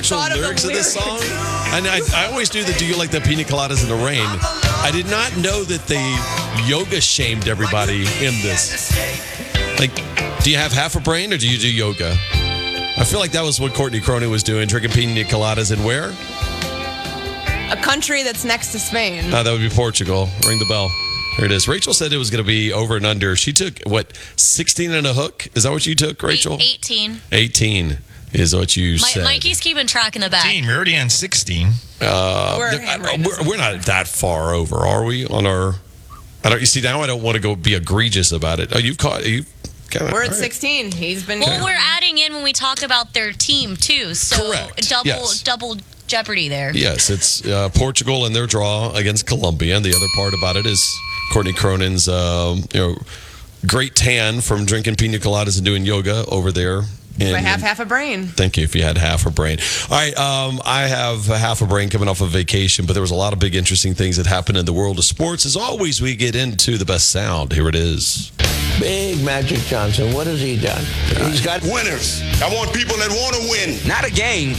actual lyrics of this song. And I always knew that Do You Like the Pina Coladas in the Rain. I did not know that they yoga shamed everybody in this. Like, do you have half a brain or do you do yoga? I feel like that was what Courtney Cronin was doing, drinking pina coladas in where? A country that's next to Spain. That would be Portugal. Ring the bell. Here it is. Rachel said it was going to be over and under. She took, 16 and a hook? Is that what you took, Rachel? 18. 18 is what you said. Mikey's keeping track in the back. 18. We're already on 16. We're not that far over, are we? On our, you see, now I don't want to go be egregious about it. We're at 16. He's been. Well, we're adding in when we talk about their team too. So correct. Double jeopardy there. Yes, it's Portugal and their draw against Colombia. And the other part about it is Courtney Cronin's, great tan from drinking pina coladas and doing yoga over there. I have half a brain. Thank you if you had half a brain. All right, I have half a brain coming off of vacation, but there was a lot of big, interesting things that happened in the world of sports. As always, we get into the best sound. Here it is. Big Magic Johnson, what has he done? He's got winners. I want people that want to win. Not a game.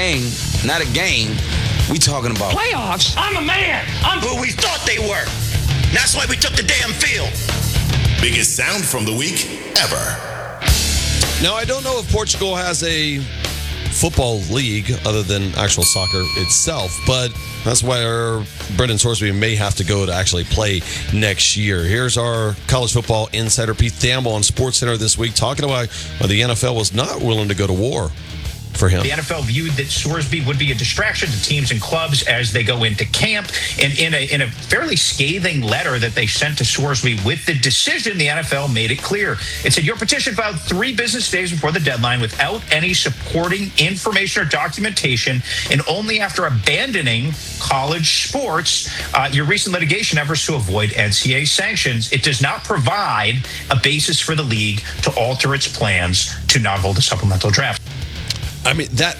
We talking about playoffs. I'm a man. I'm who we thought they were. That's why we took the damn field. Biggest sound from the week ever. Now, I don't know if Portugal has a football league other than actual soccer itself, but that's where Brendan Sorsby may have to go to actually play next year. Here's our college football insider, Pete Thamel, on SportsCenter this week, talking about why the NFL was not willing to go to war for him. The NFL viewed that Sorsby would be a distraction to teams and clubs as they go into camp. And in a fairly scathing letter that they sent to Sorsby with the decision, the NFL made it clear. It said, your petition filed 3 business days before the deadline without any supporting information or documentation, and only after abandoning college sports, your recent litigation efforts to avoid NCAA sanctions. It does not provide a basis for the league to alter its plans to not hold a supplemental draft. I mean, that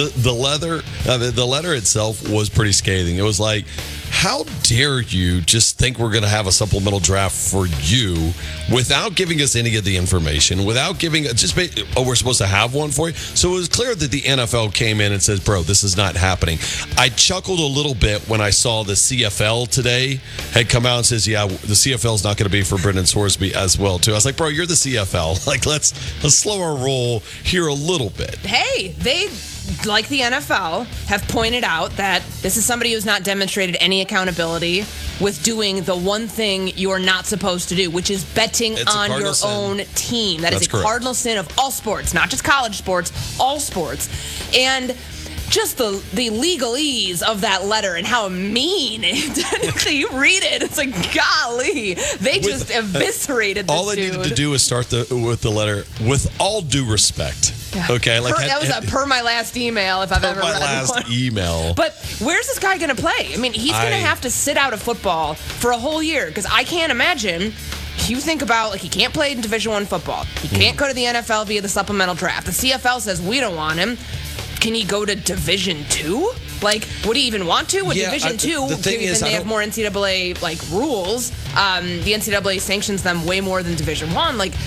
the letter itself was pretty scathing. It was like, how dare you just think we're going to have a supplemental draft for you without giving us any of the information, without giving we're supposed to have one for you. So it was clear that the NFL came in and says, bro, this is not happening. I chuckled a little bit when I saw the CFL today had come out and says, yeah, the CFL is not going to be for Brendan Sorsby as well, too. I was like, bro, you're the CFL. Like, let's slow our roll here a little bit. Hey, they, like the NFL, have pointed out that this is somebody who's not demonstrated any accountability with doing the one thing you're not supposed to do, which is betting on your own team. That's is a cardinal sin of all sports, not just college sports, all sports. And just the legalese of that letter and how mean you read it. It's like, golly, they just eviscerated this all they needed to do was start with the letter, with all due respect. Yeah. Okay, like that was per my last email, if I've ever read one. My last email. But where's this guy going to play? I mean, he's going to have to sit out of football for a whole year, because I can't imagine. You think about, like, he can't play in Division I football. He can't go to the NFL via the supplemental draft. The CFL says we don't want him. Can he go to Division II? Like, would he even want to? Would Division II, given they have more NCAA, like, rules, the NCAA sanctions them way more than Division I. Like,